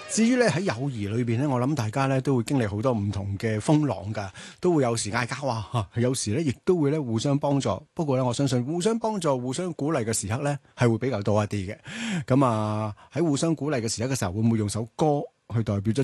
至於咧喺友誼裏邊咧，我諗大家咧都會經歷好多唔同嘅風浪㗎，都會有時嗌交啊，有時咧亦都會咧互相幫助。不過咧，我相信互相幫助、互相鼓勵嘅時刻咧係會比較多一啲嘅。咁啊喺互相鼓勵嘅時刻嘅時候，會唔會用首歌去代表咗